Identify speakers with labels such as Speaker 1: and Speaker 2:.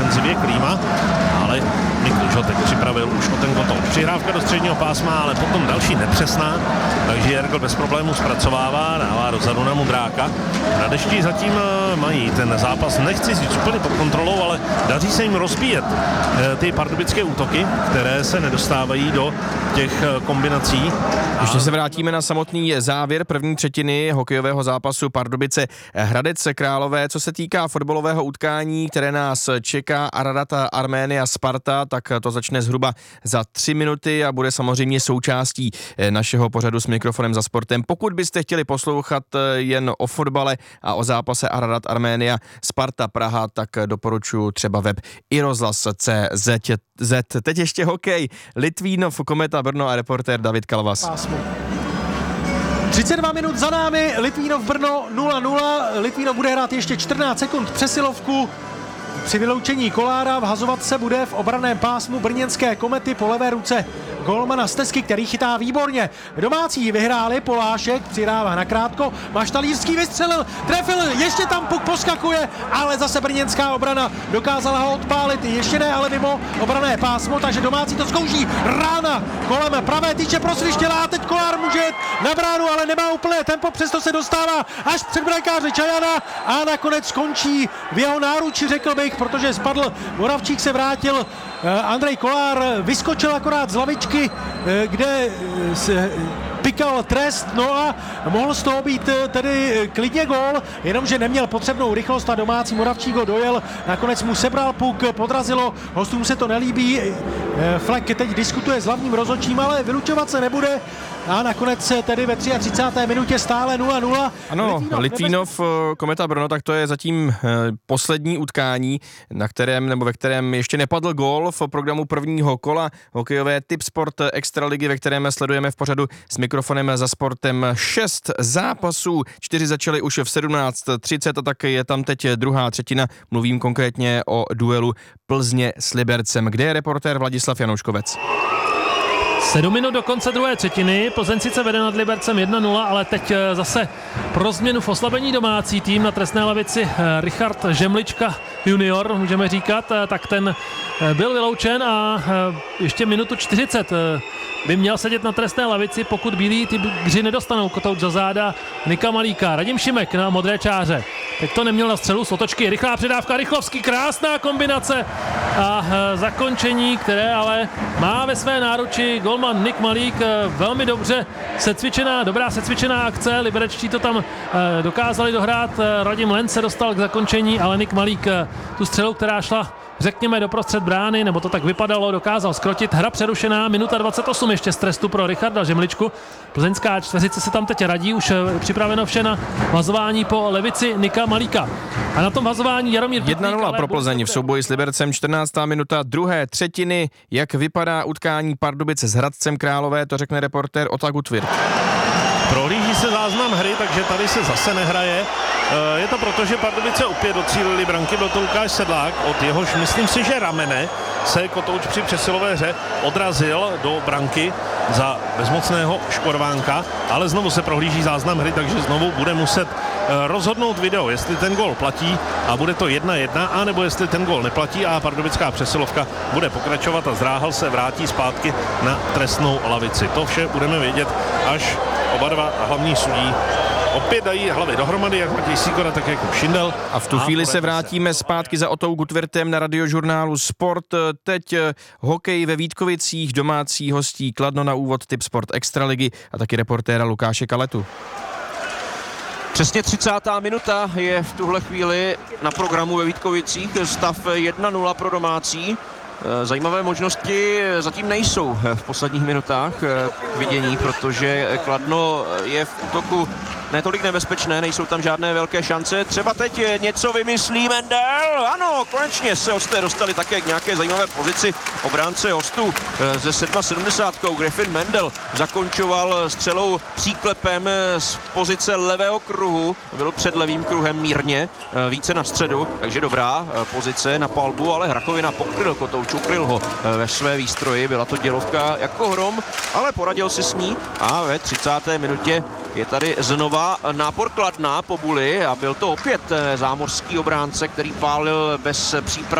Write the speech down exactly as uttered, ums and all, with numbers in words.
Speaker 1: ofenzivě Klíma, ale Mikl Žotek připravil už o ten kotouč. Přihrávka do středního pásma, ale potom další nepřesná, takže Jergl bez problémů zpracovává, dává dozadu na Mudráka. Hradečtí zatím mají ten zápas, nechci říct úplně pod kontrolou, ale daří se jim rozbíjet ty pardubické útoky, které se nedostávají do těch kombinací.
Speaker 2: Ještě se vrátíme na samotný závěr první třetiny hokejového zápasu Pardubice Hradec Králové. Co se týká fotbalového utkání, které nás čeká, Ararat Arménia Sparta, tak to začne zhruba za tři minuty a bude samozřejmě součástí našeho pořadu s mikrofonem za sportem. Pokud byste chtěli poslouchat jen o fotbale a o zápase Ararat Arménia Sparta Praha, tak doporučuji třeba web i rozhlas tečka cé zet. Teď ještě hokej. Litvínov, Kometa Brno a reportér David Kalvas.
Speaker 3: Pásmo. třicet dva minut za námi, Litvínov Brno nula nula. Litvínov bude hrát ještě čtrnáct sekund přesilovku. Při vyloučení Kolára vhazovat se bude v obranném pásmu brněnské Komety po levé ruce golmana Stesky, který chytá výborně. Domácí vyhráli, Polášek přidává nakrátko, Maštalírský vystřelil, trefil, ještě tam puk poskakuje, ale zase brněnská obrana dokázala ho odpálit, ještě ne, ale mimo obranné pásmo, takže domácí to zkouší. Rána kolem pravé tyče prosvištělá, teď Kolár může jet na bránu, ale nemá úplné tempo, přesto se dostává až před brankáře Čajana a nakonec skončí v jeho náruči, řekl bych, protože spadl Moravčík, se vrátil Andrej Kolár, vyskočil akorát z lavičky, kde se pikal trest, no a mohl z toho být tedy klidně gól, jenomže neměl potřebnou rychlost a domácí Moravčík ho dojel, nakonec mu sebral puk, podrazilo, hostům se to nelíbí, Fleck teď diskutuje s hlavním rozhodčím, ale vylučovat se nebude a nakonec tedy ve třicáté třetí minutě stále nula nula.
Speaker 2: Ano, Litvínov, Litvínov Kometa Brno, tak to je zatím poslední utkání, na kterém, nebo ve kterém ještě nepadl gól v programu prvního kola hokejové Tipsport Extraligy, ve kterém sledujeme v pořadu s mikrofonem za sportem šest zápasů, čtyři začaly už v sedmnáct třicet a tak je tam teď druhá třetina, mluvím konkrétně o duelu Plzně s Libercem, kde je reportér Vladislav Janouškovec.
Speaker 4: Sedm minut do konce druhé třetiny, Plzeň sice vede nad Libercem jedna nula, ale teď zase pro změnu v oslabení domácí tým na trestné lavici Richard Žemlička junior, můžeme říkat, tak ten byl vyloučen a ještě minutu čtyřicet by měl sedět na trestné lavici, pokud bílí tygři nedostanou kotouč za záda Nika Malíka. Radim Šimek na modré čáře. Teď to neměl na střelu z otočky. Rychlá předávka, Rychlovský, krásná kombinace a zakončení, které ale má ve své náruči golman Nik Malík. Velmi dobře secvičená, dobrá secvičená akce. Liberečtí to tam dokázali dohrát. Radim Lenz se dostal k zakončení, ale Nik Malík tu střelu, která šla řekněme doprostřed brány, nebo to tak vypadalo, dokázal zkrotit. Hra přerušená, minuta dvacet osm ještě z trestu pro Richarda Žemličku. Plzeňská čtveřice se tam teď radí, už připraveno vše na vazování po levici Nika Malíka. A na tom vazování Jaromír
Speaker 2: jedna nula pro Plzeň v souboji s Libercem, čtrnáctá minuta druhé třetiny. Jak vypadá utkání Pardubice s Hradcem Králové, to řekne reportér Ota Gutwirth.
Speaker 1: Prohlíží se záznam hry, takže tady se zase nehraje. Je to proto, že Pardubice opět docílili branky, byl to Lukáš Sedlák, od jehož myslím si, že ramene se kotouč při přesilové hře odrazil do branky za bezmocného Škorvánka, ale znovu se prohlíží záznam hry, takže znovu bude muset rozhodnout video, jestli ten gól platí a bude to jedna jedna, anebo jestli ten gól neplatí a pardubická přesilovka bude pokračovat a Zdráhal se vrátí zpátky na trestnou lavici. To vše budeme vědět, až oba dva hlavní sudí opět dají hlavy dohromady, jak Matěj Sýkora, tak jako Šindel.
Speaker 2: A v tu a chvíli se vrátíme zpátky za Otou Gutwirthem na radiožurnálu Sport. Teď hokej ve Vítkovicích, domácí hostí Kladno, na úvod Tipsport Extraligy a taky reportéra Lukáše Kaletu.
Speaker 5: Přesně třicátá minuta je v tuhle chvíli na programu ve Vítkovicích, stav jedna nula pro domácí. Zajímavé možnosti zatím nejsou v posledních minutách k vidění, protože Kladno je v útoku netolik nebezpečné, nejsou tam žádné velké šance. Třeba teď něco vymyslí Mendel. Ano, konečně se hosté dostali také k nějaké zajímavé pozici. Obránce hostů ze sedmadesátkou Griffin Mendel zakončoval střelou příklepem z pozice levého kruhu. Byl před levým kruhem mírně, více na středu, takže dobrá pozice na palbu, ale Hrakovina pokryl kotouč, ukryl ho ve své výstroji. Byla to dělovka jako hrom, ale poradil si s ní a ve třicáté minutě je tady znova nápor Kladna po Buli a byl to opět zámořský obránce, který pálil bez příprav.